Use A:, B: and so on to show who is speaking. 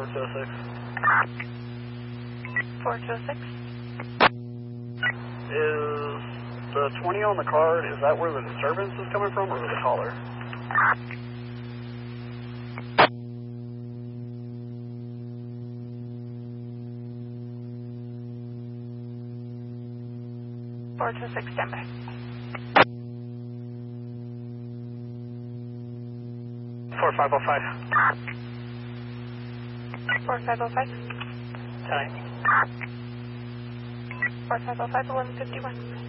A: 4206.
B: 4206.
A: Is the 20 on the card, is that where the disturbance is coming from, or the caller?
B: Standby.
A: 4505.
B: 4505.
A: Time.
B: 4505, 1151.